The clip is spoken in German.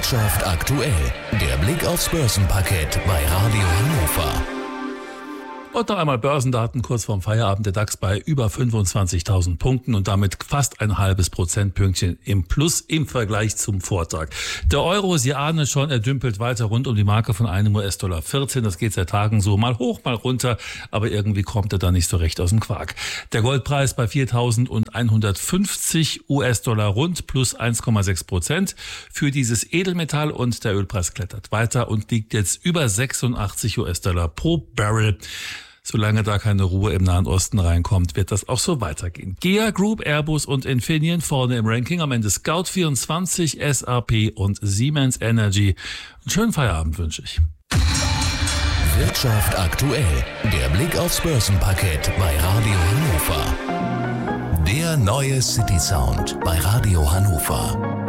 Wirtschaft aktuell. Der Blick aufs Börsenparkett bei Radio Hannover. Und noch einmal Börsendaten kurz vorm Feierabend. Der DAX bei über 25.000 Punkten und damit fast ein halbes Prozentpünktchen im Plus im Vergleich zum Vortag. Der Euro, Sie ahnen schon, er dümpelt weiter rund um die Marke von einem US-Dollar 14. Das geht seit Tagen so mal hoch, mal runter, aber irgendwie kommt er da nicht so recht aus dem Quark. Der Goldpreis bei 4.150 US-Dollar rund, plus 1,6% für dieses Edelmetall, und der Ölpreis klettert weiter und liegt jetzt über 86 US-Dollar pro Barrel. Solange da keine Ruhe im Nahen Osten reinkommt, wird das auch so weitergehen. GEA Group, Airbus und Infineon vorne im Ranking. Am Ende Scout24, SAP und Siemens Energy. Einen schönen Feierabend wünsche ich. Wirtschaft aktuell. Der Blick aufs Börsenparkett bei Radio Hannover. Der neue City Sound bei Radio Hannover.